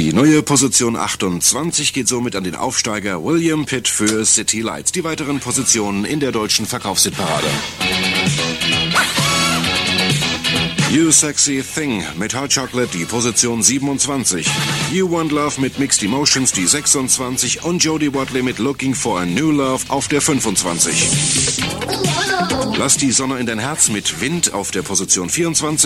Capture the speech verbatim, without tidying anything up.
Die neue Position achtundzwanzig geht somit an den Aufsteiger William Pitt für City Lights. Die weiteren Positionen in der deutschen Verkaufshitparade. You Sexy Thing mit Hot Chocolate die Position siebenundzwanzig. You Want Love mit Mixed Emotions die sechsundzwanzig und Jodie Watley mit Looking for a New Love auf der fünfundzwanzig. Lass die Sonne in dein Herz mit Wind auf der Position vierundzwanzig.